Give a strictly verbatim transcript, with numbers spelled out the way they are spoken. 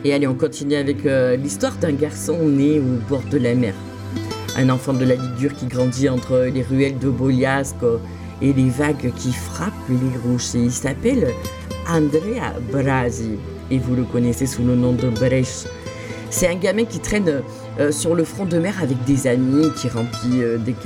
Et allez, on continue avec euh, l'histoire d'un garçon né au bord de la mer. Un enfant de la Ligure qui grandit entre les ruelles de Bogliasco et les vagues qui frappent les rochers. Il s'appelle Andrea Brasi et vous le connaissez sous le nom de Brescia. C'est un gamin qui traîne euh, sur le front de mer avec des amis, qui remplit euh, des